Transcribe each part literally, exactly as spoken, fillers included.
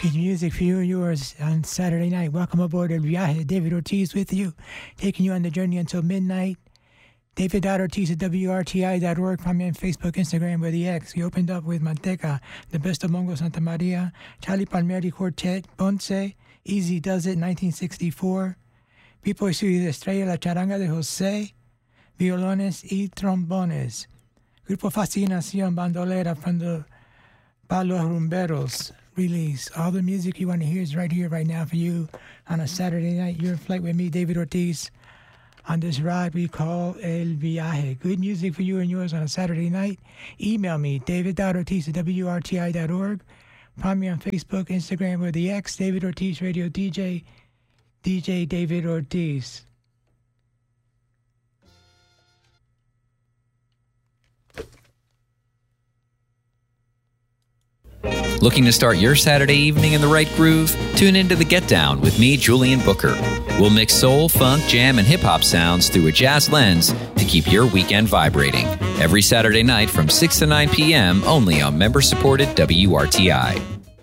Good music for you and yours on Saturday night. Welcome aboard El Viaje. David Ortiz with you, taking you on the journey until midnight. David Ortiz at W R T I dot org. Find me on Facebook, Instagram, with the X. We opened up with Manteca, The Best of Mongo Santa Maria, Charlie Palmieri Quartet, Ponce, Easy Does It, nineteen sixty-four. Pipo y su Estrella, La Charanga de José, Violones y Trombones. Grupo Fascinación Bandolera from the Palos Rumberos release. All the music you want to hear is right here, right now for you on a Saturday night. You're in flight with me, David Ortiz, on this ride we call El Viaje. Good music for you and yours on a Saturday night. Email me, david dot ortiz at W R T I dot org. Find me on Facebook, Instagram, with the X, David Ortiz Radio D J, D J David Ortiz. Looking to start your Saturday evening in the right groove? Tune into The Get Down with me, Julian Booker. We'll mix soul, funk, jam, and hip-hop sounds through a jazz lens to keep your weekend vibrating. Every Saturday night from six to nine p.m. only on member-supported W R T I.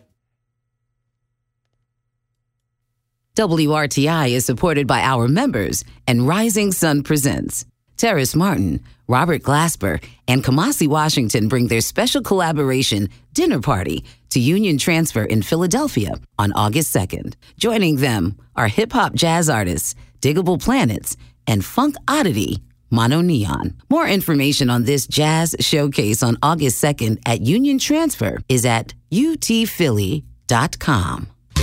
W R T I is supported by our members and Rising Sun Presents. Terrace Martin, Robert Glasper, and Kamasi Washington bring their special collaboration dinner party to Union Transfer in Philadelphia on August second. Joining them are hip-hop jazz artists Diggable Planets and funk oddity Mono Neon. More information on this jazz showcase on August second at Union Transfer is at u t philly dot com.